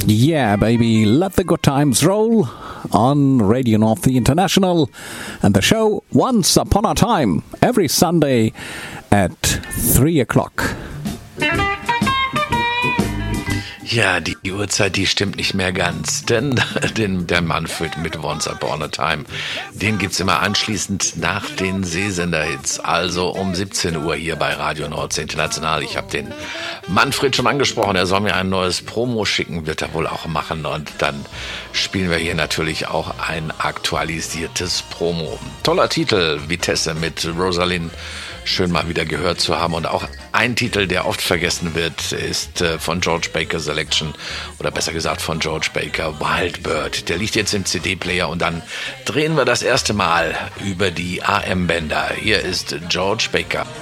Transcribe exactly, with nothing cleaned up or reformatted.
Yeah, baby, let the good times roll on Radio North the International and the show Once Upon a Time every Sunday at three o'clock. Ja, die, die Uhrzeit, die stimmt nicht mehr ganz, denn den, der Manfred mit Once Upon a Time, den gibt's immer anschließend nach den Seesender-Hits, also um siebzehn Uhr hier bei Radio Nordsee International. Ich habe den Manfred schon angesprochen, er soll mir ein neues Promo schicken, wird er wohl auch machen, und dann spielen wir hier natürlich auch ein aktualisiertes Promo. Toller Titel, Vitesse mit Rosalind. Schön mal wieder gehört zu haben. Und auch ein Titel, der oft vergessen wird, ist von George Baker Selection, oder besser gesagt von George Baker, Wild Bird. Der liegt jetzt im C D-Player und dann drehen wir das erste Mal über die A M-Bänder. Hier ist George Baker.